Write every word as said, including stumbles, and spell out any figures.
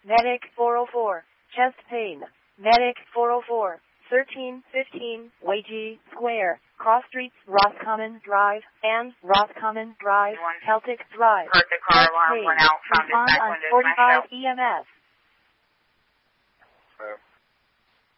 Medic four oh four, chest pain. Medic four oh four, thirteen fifteen, Wagee Square, Cross Streets, Roscommon Drive, and Roscommon Drive, Celtic Drive. Heard the car Chest alarm pain. went out from the Respond back on window of my forty-five show. E M S.